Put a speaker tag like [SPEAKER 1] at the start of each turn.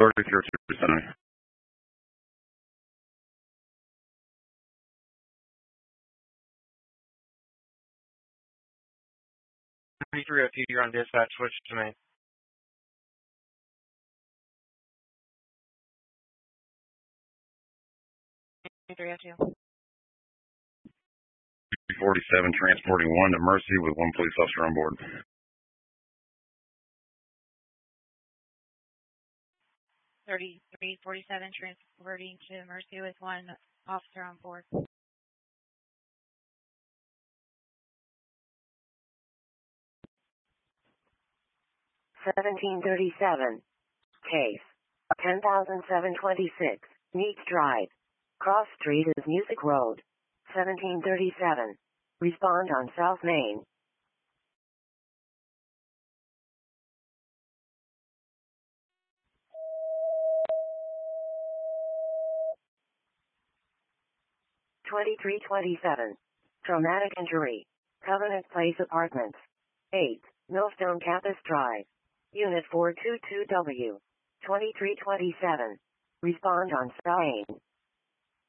[SPEAKER 1] 33%.
[SPEAKER 2] You're on dispatch. Switch to me.
[SPEAKER 3] 302.
[SPEAKER 1] 47 transporting 1 to Mercy with 1 police officer on board.
[SPEAKER 3] 3347 transporting to Mercy with 1 officer on board.
[SPEAKER 4] 1737. Case 10,726. Neats Drive. Cross Street is Music Road. 1737. Respond on South Main. (2327) Traumatic injury. Covenant Place Apartments. 8, Millstone Campus Drive. Unit 422W. 2327. Respond on South Main.